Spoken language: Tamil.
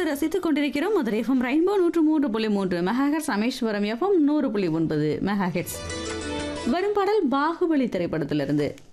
ரசித்துக் கொண்டிருக்கிறோம். Madurai FM rainbow 103.3 megahertz, Rameswaram FM 100.9 megahertz. வரும் பாடல் பாகுபலி திரைப்படத்திலிருந்து.